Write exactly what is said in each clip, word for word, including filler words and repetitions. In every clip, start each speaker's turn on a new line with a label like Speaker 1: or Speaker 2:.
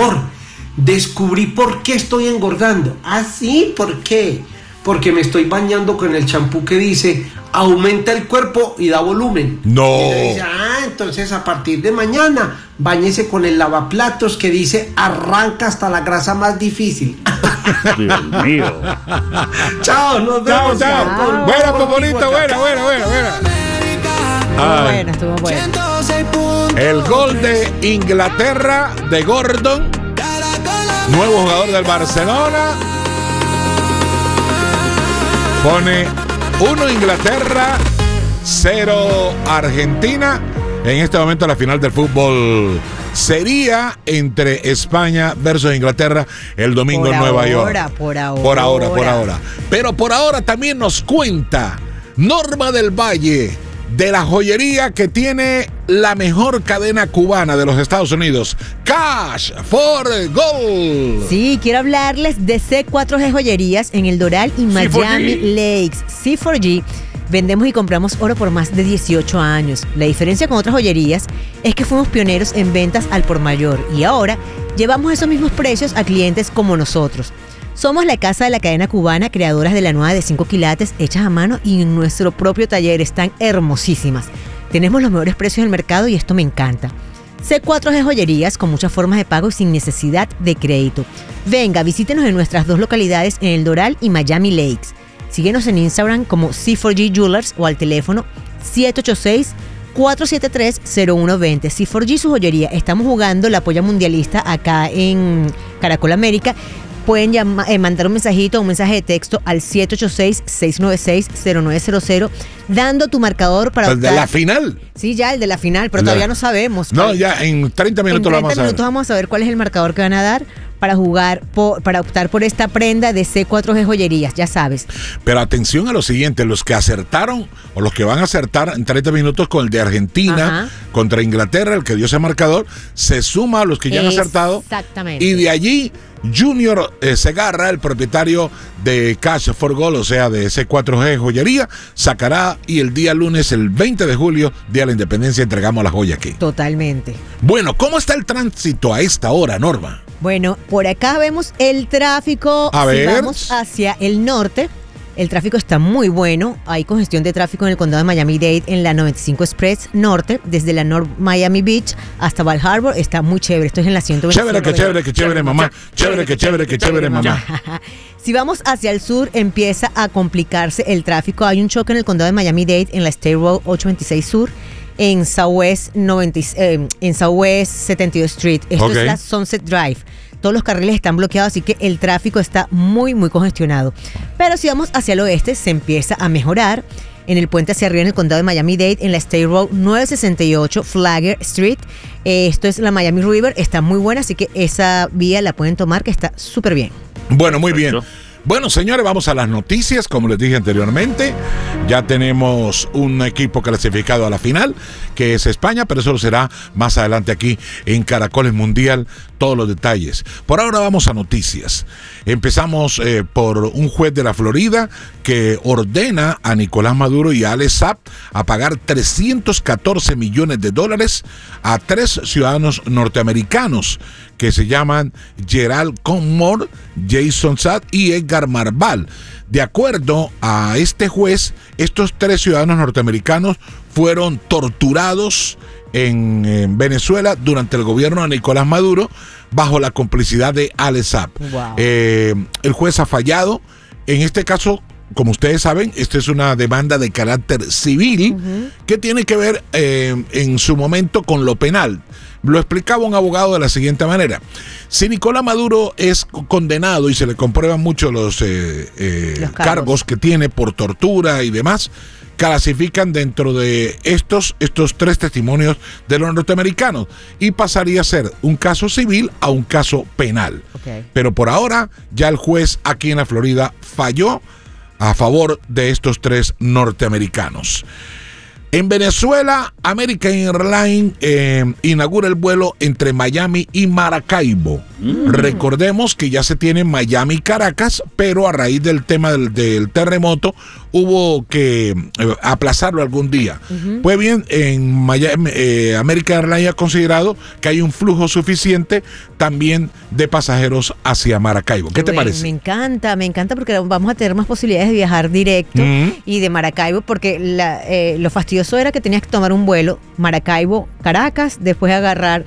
Speaker 1: amor, descubrí por qué estoy engordando. ¿Ah, sí? ¿Por qué? Porque me estoy bañando con el champú que dice aumenta el cuerpo y da volumen.
Speaker 2: No.
Speaker 1: Y ella dice, ah, entonces a partir de mañana báñese con el lavaplatos que dice arranca hasta la grasa más difícil.
Speaker 3: Dios mío.
Speaker 1: Chao, nos
Speaker 2: Chao,
Speaker 1: vemos.
Speaker 2: chao.
Speaker 1: Con-
Speaker 2: Buena,
Speaker 1: con-
Speaker 2: Popolito, buena, buena, buena, buena. Ay.
Speaker 4: Bueno, estuvo bueno.
Speaker 2: El gol de Inglaterra de Gordon, nuevo jugador del Barcelona, pone uno Inglaterra, cero Argentina. En este momento la final del fútbol sería entre España versus Inglaterra el domingo
Speaker 4: Por
Speaker 2: en Nueva
Speaker 4: ahora,
Speaker 2: York.
Speaker 4: por ahora.
Speaker 2: Por ahora, por ahora. Pero por ahora también nos cuenta Norma del Valle de la joyería que tiene la mejor cadena cubana de los Estados Unidos, Cash for Gold.
Speaker 4: Sí, quiero hablarles de C cuatro G Joyerías en El Doral y Miami Lakes. C cuatro G. Vendemos y compramos oro por más de dieciocho años. La diferencia con otras joyerías es que fuimos pioneros en ventas al por mayor y ahora llevamos esos mismos precios a clientes como nosotros. Somos la casa de la cadena cubana, creadoras de la nueva de cinco quilates hechas a mano y en nuestro propio taller. Están hermosísimas. Tenemos los mejores precios del mercado y esto me encanta. C cuatro G Joyerías con muchas formas de pago y sin necesidad de crédito. Venga, visítenos en nuestras dos localidades en El Doral y Miami Lakes. Síguenos en Instagram como C cuatro G Jewelers o al teléfono siete ocho seis, cuatro siete tres, cero uno dos cero. C cuatro G su joyería. Estamos jugando la polla mundialista acá en Caracol América. Pueden llama, eh, mandar un mensajito o un mensaje de texto al siete ocho seis, seis nueve seis, cero nueve cero cero dando tu marcador para
Speaker 2: El de
Speaker 4: optar.
Speaker 2: la final.
Speaker 4: Sí, ya el de la final, pero
Speaker 2: La-
Speaker 4: todavía no sabemos.
Speaker 2: No,
Speaker 4: cuál-
Speaker 2: ya en treinta minutos
Speaker 4: en
Speaker 2: lo vamos a
Speaker 4: treinta
Speaker 2: ver.
Speaker 4: minutos vamos a ver cuál es el marcador que van a dar para jugar, por, para optar por esta prenda de C cuatro G Joyerías, ya sabes.
Speaker 2: Pero atención a lo siguiente, los que acertaron o los que van a acertar en treinta minutos con el de Argentina
Speaker 4: Ajá.
Speaker 2: contra Inglaterra, el que dio ese marcador, se suma a los que ya han acertado.
Speaker 4: Exactamente.
Speaker 2: Y de allí, Junior eh, Segarra, el propietario de Cash for Gold, o sea, de C cuatro G Joyería, sacará y el día lunes, el veinte de julio, Día de la Independencia, entregamos la joya aquí.
Speaker 4: Totalmente.
Speaker 2: Bueno, ¿cómo está el tránsito a esta hora, Norma?
Speaker 4: Bueno, por acá vemos el tráfico.
Speaker 2: A
Speaker 4: si
Speaker 2: ver.
Speaker 4: vamos hacia el norte, el tráfico está muy bueno. Hay congestión de tráfico en el condado de Miami-Dade en la noventa y cinco Express Norte, desde la North Miami Beach hasta Val Harbor. Está muy chévere. Esto es en la ciento veinticinco.
Speaker 2: Chévere, que chévere, que chévere, mamá. Chévere, que chévere, que chévere, mamá.
Speaker 4: Si vamos hacia el sur, empieza a complicarse el tráfico. Hay un choque en el condado de Miami-Dade en la State Road ochocientos veintiséis Sur, en Southwest, noventa, eh, en Southwest setenta y dos Street. Esto
Speaker 2: Ok.
Speaker 4: es la Sunset Drive. Todos los carriles están bloqueados, así que el tráfico está muy, muy congestionado. Pero si vamos hacia el oeste, se empieza a mejorar. En el puente hacia arriba en el condado de Miami-Dade, en la State Road novecientos sesenta y ocho Flagler Street. Eh, esto es la Miami River, está muy buena, así que esa vía la pueden tomar, que está súper bien.
Speaker 2: Bueno, muy bien.
Speaker 3: Perfecto.
Speaker 2: Bueno, señores, vamos a las noticias, como les dije anteriormente. Ya tenemos un equipo clasificado a la final, que es España, pero eso será más adelante aquí en Caracoles Mundial, todos los detalles. Por ahora vamos a noticias. Empezamos eh, por un juez de la Florida que ordena a Nicolás Maduro y a Alex Saab a pagar trescientos catorce millones de dólares a tres ciudadanos norteamericanos que se llaman Gerald Conmore, Jason Saab y Edgar Marval. De acuerdo a este juez, estos tres ciudadanos norteamericanos fueron torturados en, en Venezuela durante el gobierno de Nicolás Maduro bajo la complicidad de Alex Saab.
Speaker 4: Wow.
Speaker 2: Eh, el juez ha fallado. En este caso, como ustedes saben, esta es una demanda de carácter civil uh-huh. que tiene que ver eh, en su momento con lo penal. Lo explicaba un abogado de la siguiente manera. Si Nicolás Maduro es condenado y se le comprueban mucho los, eh, eh,
Speaker 4: los cargos.
Speaker 2: cargos que tiene por tortura y demás, clasifican dentro de estos, estos tres testimonios de los norteamericanos y pasaría a ser un caso civil a un caso penal.
Speaker 4: Okay.
Speaker 2: Pero por ahora ya el juez aquí en la Florida falló a favor de estos tres norteamericanos. En Venezuela, American Airlines eh, inaugura el vuelo entre Miami y Maracaibo. Mm. Recordemos que ya se tiene Miami-Caracas, pero a raíz del tema del, del terremoto hubo que eh, aplazarlo algún día. Uh-huh. Pues bien, en Miami, eh, American Airlines ha considerado que hay un flujo suficiente también de pasajeros hacia Maracaibo. ¿Qué, ¿Qué te
Speaker 4: bueno,
Speaker 2: parece?
Speaker 4: Me encanta, me encanta porque vamos a tener más posibilidades de viajar directo uh-huh. y de Maracaibo, porque la, eh, lo fastidioso era que tenías que tomar un vuelo Maracaibo-Caracas, después agarrar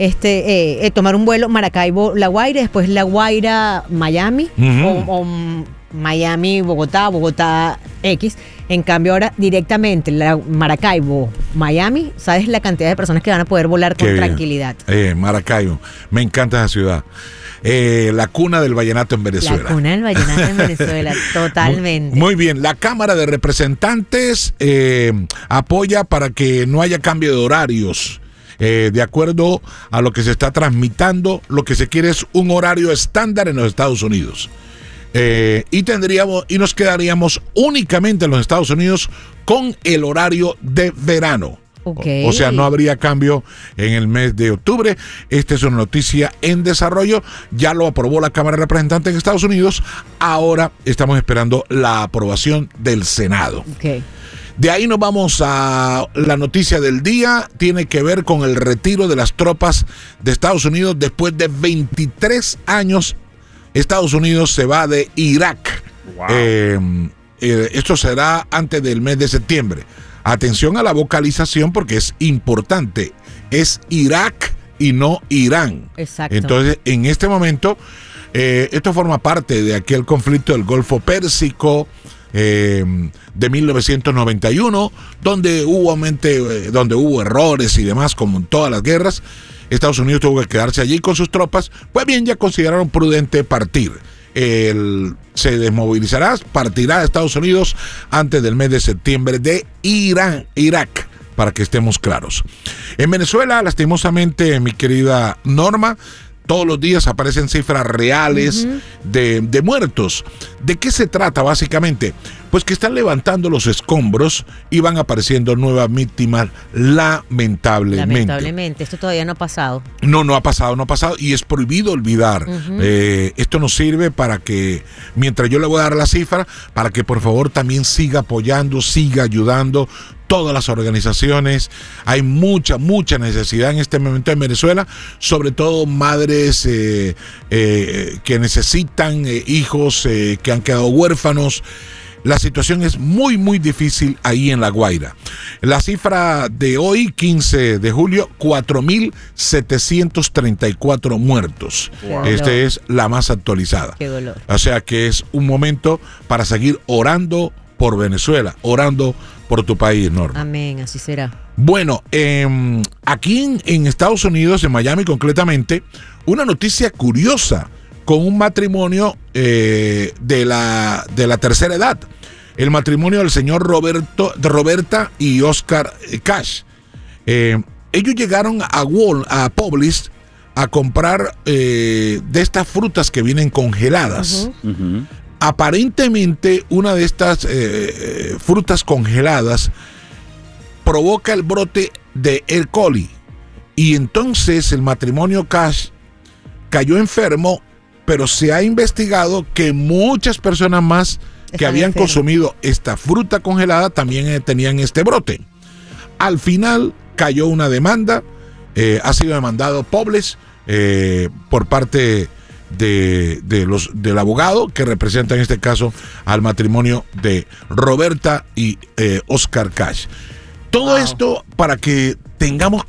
Speaker 4: este eh, eh, tomar un vuelo Maracaibo-La Guaira, después La Guaira-Miami uh-huh. o, o Miami-Bogotá, Bogotá-X. En cambio ahora directamente la Maracaibo-Miami, ¿sabes la cantidad de personas que van a poder volar con Qué tranquilidad?
Speaker 2: Eh, Maracaibo, me encanta esa ciudad. Eh, la cuna del vallenato en Venezuela.
Speaker 4: La cuna del vallenato en Venezuela, totalmente.
Speaker 2: Muy, muy bien, la Cámara de Representantes eh, apoya para que no haya cambio de horarios. Eh, de acuerdo a lo que se está transmitiendo, lo que se quiere es un horario estándar en los Estados Unidos. Eh, y tendríamos y nos quedaríamos únicamente en los Estados Unidos con el horario de verano.
Speaker 4: Okay.
Speaker 2: O, o sea, no habría cambio en el mes de octubre. Esta es una noticia en desarrollo. Ya lo aprobó la Cámara de Representantes en Estados Unidos. Ahora estamos esperando la aprobación del Senado.
Speaker 4: Okay.
Speaker 2: De ahí nos vamos a la noticia del día. Tiene que ver con el retiro de las tropas de Estados Unidos. Después de veintitrés años, Estados Unidos se va de Irak. Wow. Eh, eh, esto será antes del mes de septiembre. Atención a la vocalización porque es importante. Es Irak y no Irán.
Speaker 4: Exacto.
Speaker 2: Entonces, en este momento, eh, esto forma parte de aquel conflicto del Golfo Pérsico eh, de mil novecientos noventa y uno, donde hubo, eh, donde hubo errores y demás, como en todas las guerras. Estados Unidos tuvo que quedarse allí con sus tropas. Pues bien, ya consideraron prudente partir. El, se desmovilizará, partirá de Estados Unidos antes del mes de septiembre de Irán, Irak, para que estemos claros. En Venezuela, lastimosamente, mi querida Norma, todos los días aparecen cifras reales uh-huh. de, de muertos. ¿De qué se trata básicamente? Pues que están levantando los escombros y van apareciendo nuevas víctimas, lamentablemente.
Speaker 4: Lamentablemente, esto todavía no ha pasado.
Speaker 2: No, no ha pasado, no ha pasado y es prohibido olvidar. Uh-huh. Eh, esto nos sirve para que, mientras yo le voy a dar la cifra, para que por favor también siga apoyando, siga ayudando. Todas las organizaciones, hay mucha, mucha necesidad en este momento en Venezuela, sobre todo madres eh, eh, que necesitan, eh, hijos eh, que han quedado huérfanos. La situación es muy, muy difícil ahí en La Guaira. La cifra de hoy, quince de julio, cuatro mil setecientos treinta y cuatro muertos. Wow. Esta es la más actualizada.
Speaker 4: Qué dolor.
Speaker 2: O sea que es un momento para seguir orando por Venezuela, orando por tu país, Norma.
Speaker 4: Amén, así será.
Speaker 2: Bueno, eh, aquí en, en Estados Unidos, en Miami concretamente, una noticia curiosa con un matrimonio eh, de, la, de la tercera edad. El matrimonio del señor Roberto, de Roberta y Oscar Cash. Eh, ellos llegaron a Wall, a Publix, a comprar eh, de estas frutas que vienen congeladas. Uh-huh. Uh-huh. Aparentemente, una de estas eh, frutas congeladas provoca el brote de E. coli. Y entonces el matrimonio Cash cayó enfermo, pero se ha investigado que muchas personas más que Están habían enfermos. consumido esta fruta congelada también eh, tenían este brote. Al final cayó una demanda, eh, ha sido demandado Publix eh, por parte de, de los, del abogado que representa en este caso al matrimonio de Roberta y eh, Oscar Cash. Todo wow. esto para que tengamos